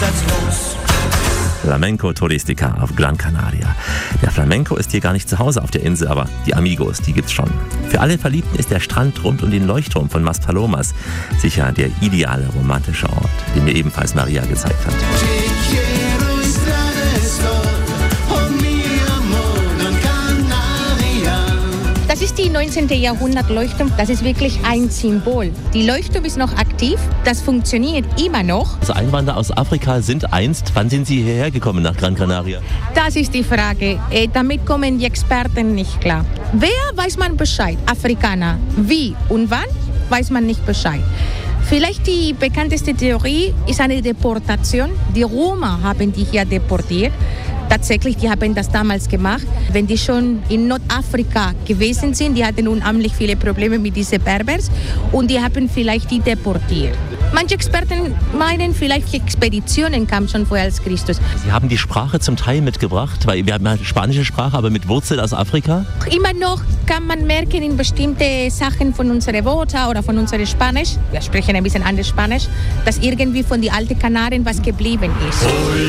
grundsatzlos. Flamenco Turistica auf Gran Canaria. Der Flamenco ist hier gar nicht zu Hause auf der Insel, aber die Amigos, die gibt's schon. Für alle Verliebten ist der Strand rund um den Leuchtturm von Maspalomas sicher der ideale romantische Ort, den mir ebenfalls Maria gezeigt hat. Das ist die 19. Jahrhundert Leuchtturm. Das ist wirklich ein Symbol. Die Leuchtturm ist noch aktiv. Das funktioniert immer noch. Also Einwanderer aus Afrika sind einst. Wann sind Sie hierher gekommen nach Gran Canaria? Das ist die Frage. Damit kommen die Experten nicht klar. Wer weiß man Bescheid? Afrikaner. Wie und wann weiß man nicht Bescheid. Vielleicht die bekannteste Theorie ist eine Deportation. Die Roma haben die hier deportiert. Tatsächlich, die haben das damals gemacht. Wenn die schon in Nordafrika gewesen sind, die hatten unheimlich viele Probleme mit diesen Berbers und die haben vielleicht die deportiert. Manche Experten meinen, vielleicht die Expeditionen kamen schon vorher als Christus. Sie haben die Sprache zum Teil mitgebracht, weil wir haben eine spanische Sprache, aber mit Wurzel aus Afrika. Immer noch kann man merken in bestimmte Sachen von unseren Worten oder von unserem Spanisch, wir sprechen ein bisschen anders Spanisch, dass irgendwie von den alten Kanaren was geblieben ist.